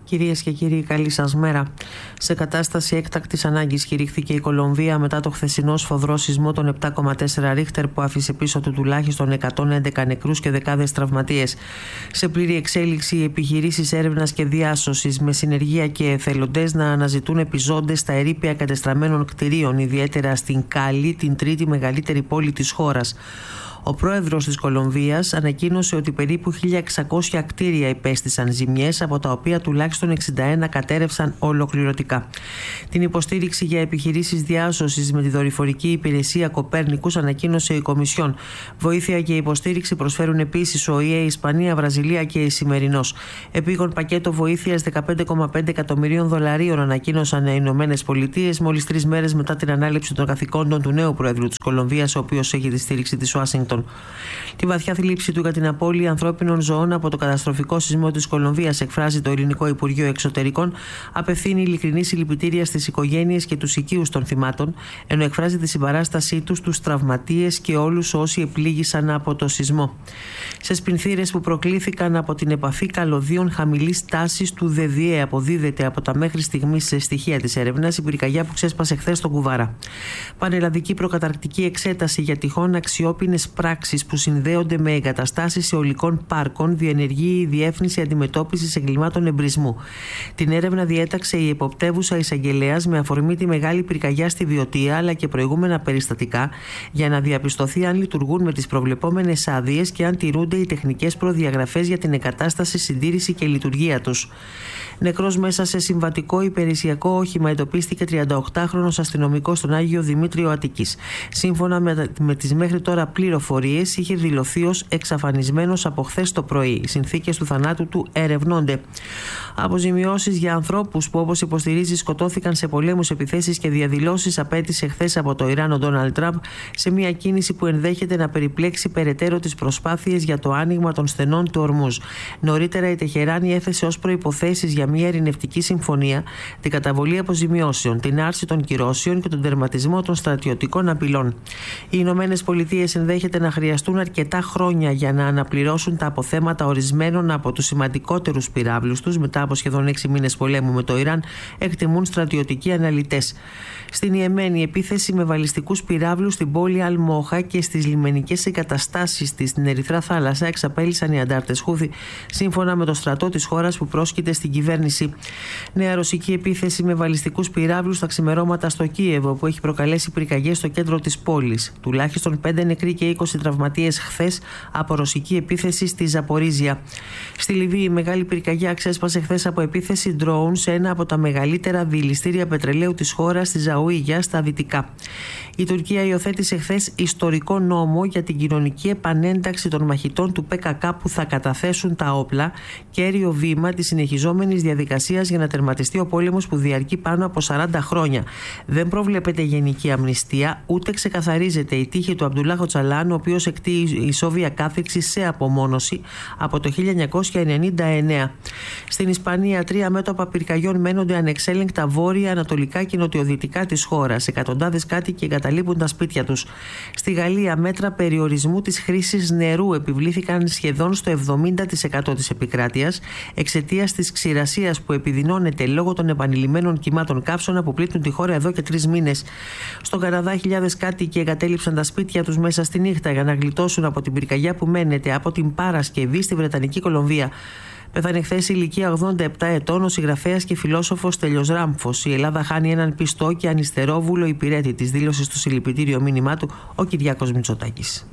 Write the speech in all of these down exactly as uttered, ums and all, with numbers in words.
Κυρίες και κύριοι, καλή σας μέρα. Σε κατάσταση έκτακτης ανάγκης κηρύχθηκε η Κολομβία μετά το χθεσινό σφοδρό σεισμό των επτά κόμμα τέσσερα Ρίχτερ που άφησε πίσω του τουλάχιστον εκατόν έντεκα νεκρούς και δεκάδες τραυματίες. Σε πλήρη εξέλιξη οι επιχειρήσεις έρευνας και διάσωσης με συνεργεία και εθελοντές να αναζητούν επιζώντες στα ερείπια κατεστραμμένων κτηρίων, ιδιαίτερα στην Καλή, την τρίτη μεγαλύτερη πόλη της χώρας. Ο πρόεδρος της Κολομβίας ανακοίνωσε ότι περίπου χίλια εξακόσια κτίρια υπέστησαν ζημιές, από τα οποία τουλάχιστον εξήντα ένα κατέρευσαν ολοκληρωτικά. Την υποστήριξη για επιχειρήσεις διάσωσης με τη δορυφορική υπηρεσία Κοπέρνικους ανακοίνωσε η Κομισιόν. Βοήθεια και υποστήριξη προσφέρουν επίσης ο ΟΗΕ, η Ισπανία, Βραζιλία και η Σημερινός. Επίγον πακέτο βοήθειας δεκαπέντε κόμμα πέντε εκατομμυρίων δολαρίων ανακοίνωσαν οι Ηνωμένες Πολιτείες μόλις τρεις μέρες μετά την ανάληψη των καθηκόντων του νέου πρόεδρου της Κολομβίας, ο οποίος έχει τη στήριξη της Ουάσιγκτον. Τη βαθιά θλίψη του για την απώλεια ανθρώπινων ζωών από το καταστροφικό σεισμό της Κολομβίας εκφράζει το Ελληνικό Υπουργείο Εξωτερικών, απευθύνει ειλικρινή συλληπιτήρια στις οικογένειες και τους οικείους των θυμάτων, ενώ εκφράζει τη συμπαράστασή του στους τραυματίες και όλους όσοι επλήγησαν από το σεισμό. Σε σπινθήρες που προκλήθηκαν από την επαφή καλωδίων χαμηλής τάσης του ΔΔΕ αποδίδεται από τα μέχρι στιγμής στοιχεία της έρευνας η πυρκαγιά που ξέσπασε χθες στον Κουβάρα. Πανελλαδική προκαταρκτική εξέταση για τυχόν αξιόπινες πράξεις που συνδέονται με εγκαταστάσεις αιωλικών πάρκων διενεργεί η Διεύθυνση Αντιμετώπισης Εγκλημάτων Εμπρισμού. Την έρευνα διέταξε η εποπτεύουσα εισαγγελέας με αφορμή τη μεγάλη πυρκαγιά στη Βιωτία αλλά και προηγούμενα περιστατικά, για να διαπιστωθεί αν λειτουργούν με τις προβλεπόμενες άδειες και αν τηρούνται οι τεχνικές προδιαγραφές για την εγκατάσταση, συντήρηση και λειτουργία τους. Νεκρός μέσα σε συμβατικό υπηρεσιακό όχημα εντοπίστηκε τριανταοκτάχρονος αστυνομικός στον Άγιο Δημήτριο Αττικής. Σύμφωνα με, με τις μέχρι τώρα πληροφορίες, είχε δηλωθεί ως εξαφανισμένος από χθες το πρωί. Οι συνθήκες του θανάτου του ερευνώνται. Αποζημιώσεις για ανθρώπους που, όπως υποστηρίζει, σκοτώθηκαν σε πολέμους, επιθέσεις και διαδηλώσεις απέτησε χθες από το Ιράν ο Ντόναλντ Τραμπ, σε μια κίνηση που ενδέχεται να περιπλέξει περαιτέρω τις προσπάθειες για το άνοιγμα των στενών του Ορμούζ. Νωρίτερα η Τεχεράνη έθεσε ως προϋποθέσεις για μια ειρηνευτική συμφωνία την καταβολή αποζημιώσεων, την άρση των κυρώσεων και τον τερματισμό των στρατιωτικών απειλών. Οι Ηνωμένες Πολιτείες ενδέχεται να χρειαστούν αρκετά χρόνια για να αναπληρώσουν τα αποθέματα ορισμένων από τους σημαντικότερους πυράβλους τους μετά από σχεδόν έξι μήνες πολέμου με το Ιράν, εκτιμούν στρατιωτικοί αναλυτές. Στην Ιεμένη, επίθεση με βαλιστικούς πυράβλους στην πόλη Αλμόχα και στις λιμενικές εγκαταστάσεις της στην Ερυθρά Θάλασσα εξαπέλυσαν οι αντάρτες Χούθη, σύμφωνα με το στρατό της χώρας που πρόσκειται στην κυβέρνηση. Νέα ρωσική επίθεση με βαλιστικούς πυράβλους στα ξημερώματα στο Κίεβο, που έχει προκαλέσει πυρκαγιές στο κέντρο της πόλης. Τουλάχιστον πέντε νεκροί και είκοσι τραυματίες χθες από ρωσική επίθεση στη Ζαπορίζια. Στη Λιβύη, η μεγάλη πυρκαγιά ξέσπασε χθες από επίθεση ντρόουν σε ένα από τα μεγαλύτερα δηληστήρια πετρελαίου της χώρας, στη Ζαουίγια, στα δυτικά. Η Τουρκία υιοθέτησε χθες ιστορικό νόμο για την κοινωνική επανένταξη των μαχητών του ΠΚΚ που θα καταθέσουν τα όπλα, κέριο βήμα της συνεχιζόμενης διαδικασίας για να τερματιστεί ο πόλεμος που διαρκεί πάνω από σαράντα χρόνια. Δεν προβλέπεται γενική αμνηστία, ούτε ξεκαθαρίζεται η τύχη του Αμπτουλάχ Οτσαλάν, ο οποίος εκτεί ισόβια κάθριξη σε απομόνωση από το χίλια εννιακόσια ενενήντα εννέα. Στην Ισπανία, τρία μέτωπα πυρκαγιών μένονται ανεξέλεγκτα βόρεια, ανατολικά και νοτιοδυτικά της χώρας. Εκατοντάδες κάτοικοι εγκαταλείπουν τα σπίτια τους. Στη Γαλλία, μέτρα περιορισμού της χρήσης νερού επιβλήθηκαν σχεδόν στο εβδομήντα τοις εκατό της επικράτειας εξαιτίας της ξηρασίας που επιδεινώνεται λόγω των επανειλημμένων κυμάτων καύσωνα που πλήττουν τη χώρα εδώ και τρεις μήνες. Στον Καναδά, χιλιάδες κάτοικοι εγκατέλειψαν τα σπίτια τους μέσα στη νύχτα για να γλιτώσουν από την πυρκαγιά που μένεται από την Παρασκευή στη Βρετανική Κολομβία. Πέθανε χθες η ηλικία ογδόντα επτά ετών ο συγγραφέας και φιλόσοφος Τέλειος Ράμφος. Η Ελλάδα χάνει έναν πιστό και ανιστερόβουλο υπηρέτη, της δήλωσε στο συλληπιτήριο μήνυμά του ο Κυριάκος Μητσοτάκης.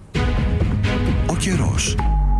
Ο καιρός.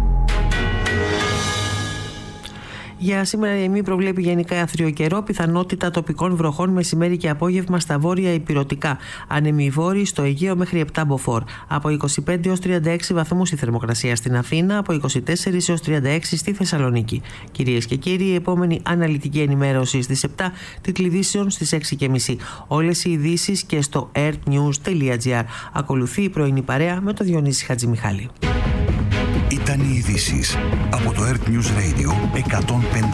Για σήμερα η ΕΜΗ προβλέπει γενικά άθριο καιρό, πιθανότητα τοπικών βροχών μεσημέρι και απόγευμα στα βόρεια ηπειρωτικά. Άνεμοι βόρειοι στο Αιγαίο μέχρι επτά μποφόρ. Από είκοσι πέντε έως τριάντα έξι βαθμούς η θερμοκρασία στην Αθήνα, από είκοσι τέσσερα έως τριάντα έξι στη Θεσσαλονίκη. Κυρίες και κύριοι, η επόμενη αναλυτική ενημέρωση στις επτά, τίτλοι ειδήσεων στις έξι και μισή. Όλες οι ειδήσεις και στο earthnews τελεία gr. Ακολουθεί η πρωινή παρέα με το Διονύση Χατζημιχάλη. Ήταν οι ειδήσεις από το Earth News Radio εκατόν πέντε.